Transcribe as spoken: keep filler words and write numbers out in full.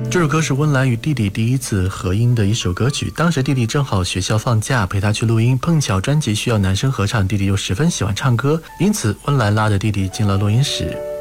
这首歌是温岚与弟弟第一次合音的一首歌曲，当时弟弟正好学校放假，陪他去录音，碰巧专辑需要男生合唱，弟弟又十分喜欢唱歌，因此温岚拉着弟弟进了录音室。